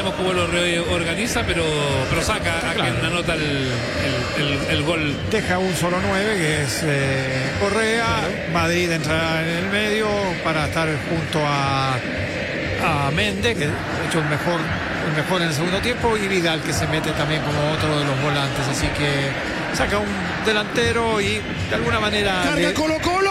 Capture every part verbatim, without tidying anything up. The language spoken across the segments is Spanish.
veremos cómo lo reorganiza, pero, pero saca a claro. quien anota el, el, el, el gol. Deja un solo nueve, que es eh, Correa. Claro. Madrid entra en el medio para estar junto a, a Méndez, que ha hecho el mejor, el mejor en el segundo tiempo, y Vidal, que se mete también como otro de los volantes. Así que saca un delantero y de alguna manera... ¡Carga le... Colo Colo!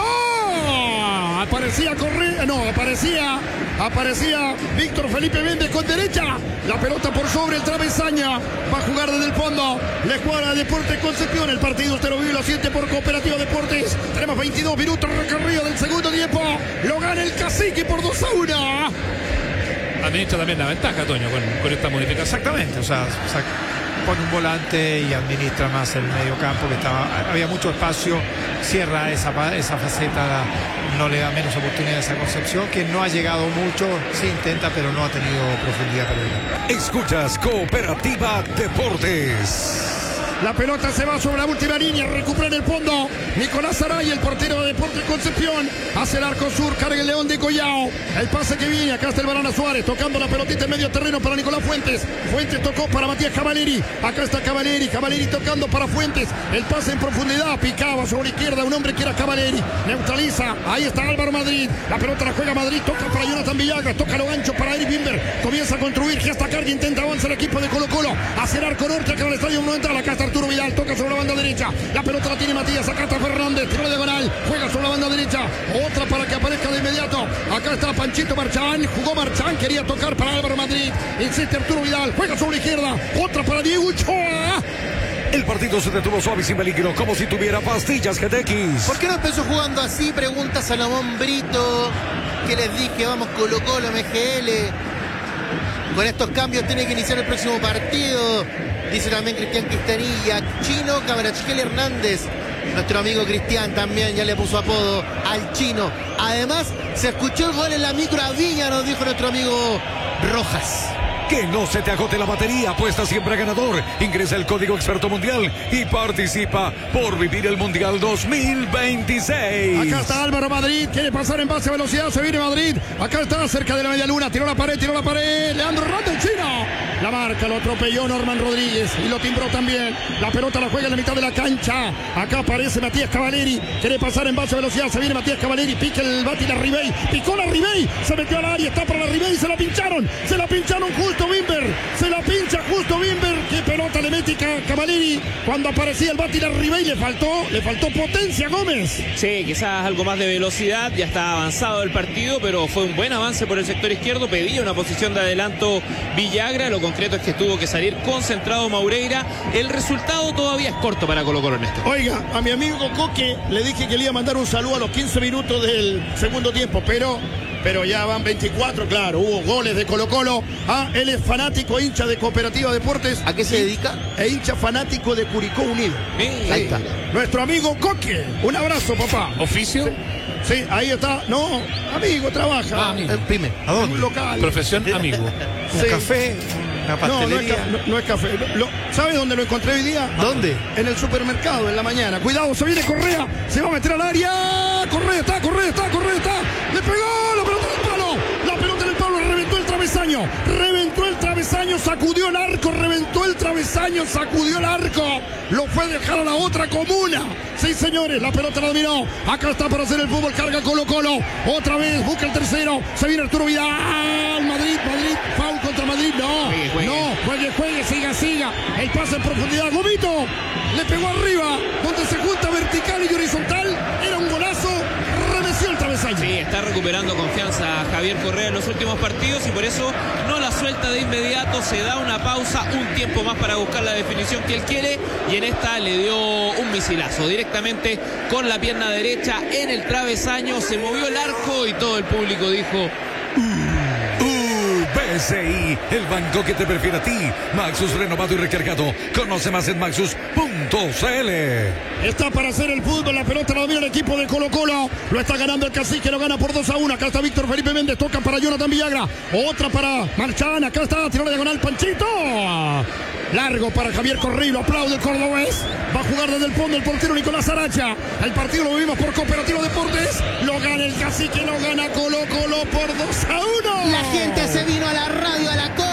Aparecía Correa, no, aparecía, aparecía Víctor Felipe Méndez con derecha. La pelota por sobre el travesaño. Va a jugar desde el fondo. La escuadra de Deportes Concepción. El partido usted lo vive, lo siente por Cooperativa Deportes. Tenemos veintidós minutos recorrido del segundo tiempo. Lo gana el Cacique por dos a uno. Administra también la ventaja, Toño, con, con esta modificación. Exactamente, o sea, o sea, pone un volante y administra más el medio campo, que estaba, había mucho espacio, cierra esa, esa faceta, no le da menos oportunidades a Concepción, que no ha llegado mucho, sí intenta, pero no ha tenido profundidad para llegar. Escuchas Cooperativa Deportes. La pelota se va sobre la última línea, recupera en el fondo Nicolás Aray, el portero de Deportes Concepción. Hace el arco sur, carga el León de Collao. El pase que viene, acá está el Barana Suárez, tocando la pelotita en medio terreno para Nicolás Fuentes. Fuentes tocó para Matías Cavaleri. Acá está Cavaleri, Cavaleri tocando para Fuentes. El pase en profundidad, picaba sobre izquierda un hombre que era Cavaleri. Neutraliza, ahí está Álvaro Madrid. La pelota la juega Madrid, toca para Jonathan Villagra, toca lo gancho para Eric Bimber. Comienza a construir, gesta carga, intenta avanzar el equipo de Colo Colo. Hacer arco norte, acá en el estadio no entra, acá está Arturo Vidal, toca sobre la banda derecha. La pelota la tiene Matías, acá está Fernández, tiro diagonal, juega sobre la banda derecha. Otra para que aparezca de inmediato. Acá está Panchito Marchán, jugó Marchán, quería tocar para Álvaro Madrid. Insiste Arturo Vidal, juega sobre la izquierda. Otra para Diego Ochoa. El partido se detuvo suave y sin peligro, como si tuviera pastillas G T X. ¿Por qué no empezó jugando así? Pregunta Salomón Brito. Que les dije, vamos Colo Colo, M G L. Con estos cambios tiene que iniciar el próximo partido. Dice también Cristian Quistanilla. Chino, Cabrachquel Hernández. Nuestro amigo Cristian también ya le puso apodo al Chino. Además, se escuchó el gol en la micro a Viña, nos dijo nuestro amigo Rojas. Que no se te agote la batería, apuesta siempre a ganador. Ingresa el código Experto Mundial y participa por vivir el Mundial dos mil veintiséis. Acá está Álvaro Madrid, quiere pasar en base a velocidad, se viene Madrid. Acá está cerca de la media luna, tiró la pared, tiró la pared. Leandro Hernández, el chino. La marca, lo atropelló Norman Rodríguez y lo timbró también. La pelota la juega en la mitad de la cancha. Acá aparece Matías Cavaleri, quiere pasar en base a velocidad, se viene Matías Cavaleri, pica el bate la Ribey, picó la Ribey, se metió al área, está para la Ribey, se la pincharon, se la pincharon justo Bimber, se la pincha justo Bimber. Qué pelota le mete Cavaleri cuando aparecía el bate la Ribey, le faltó, le faltó potencia Gómez. Sí, quizás algo más de velocidad, ya está avanzado el partido, pero fue un buen avance por el sector izquierdo, pedía una posición de adelanto Villagra, lo concreto es que tuvo que salir concentrado Maureira. El resultado todavía es corto para Colo Colo, Néstor. Oiga, a mi amigo Coque le dije que le iba a mandar un saludo a los quince minutos del segundo tiempo, pero... Pero ya van veinticuatro, claro, hubo goles de Colo Colo. Ah, él es fanático, hincha de Cooperativa Deportes. ¿A qué se dedica? E hincha fanático de Curicó Unido. Sí. Ahí está. Nuestro amigo Coque. Un abrazo, papá. ¿Oficio? Sí, sí, ahí está. No, amigo, trabaja. Ah, amigo. En pyme. ¿A dónde? Un local. Profesión amigo. Un Sí. café, una No, no es, pastelería. ca- no, no es café. Lo- ¿Sabes dónde lo encontré hoy día? ¿Dónde? En el supermercado, en la mañana. Cuidado, se viene Correa. Se va a meter al área. Correa está, Correa está, Correa está. Le pegó la pelota en el palo. La pelota en el palo, reventó el travesaño. Reventó el travesaño, sacudió el arco. Reventó el travesaño, sacudió el arco. Lo fue a dejar a la otra comuna. Sí, señores, la pelota la dominó. Acá está para hacer el fútbol. Carga Colo Colo. Otra vez, busca el tercero. Se viene Arturo Vidal. Madrid, Madrid. Foul contra Madrid. No, Juegue, juegue. no. Juegue, juegue, siga, siga. El pase en profundidad. Gomito le pegó arriba, donde se junta vertical y horizontal. Era un golazo. Remeció el travesaño. Sí, está recuperando confianza Javier Correa en los últimos partidos y por eso no la suelta de inmediato, se da una pausa, un tiempo más para buscar la definición que él quiere y en esta le dio un misilazo directamente con la pierna derecha en el travesaño, se movió el arco y todo el público dijo... B S I, el banco que te prefiere a ti. Maxus renovado y recargado. Conoce más en maxus punto c l. Está para hacer el fútbol, la pelota la domina el equipo de Colo Colo. Lo está ganando el Cacique, lo gana por dos a uno. Acá está Víctor Felipe Méndez, toca para Jonathan Villagra. Otra para Marchán, acá está, tiró la diagonal Panchito. Largo para Javier Correa, lo aplaude el cordobés. Va a jugar desde el fondo el portero Nicolás Aracha. El partido lo vivimos por Cooperativa Deportes. Lo gana el Cacique, lo gana Colo Colo por dos a uno. La gente se vino a la radio, a la co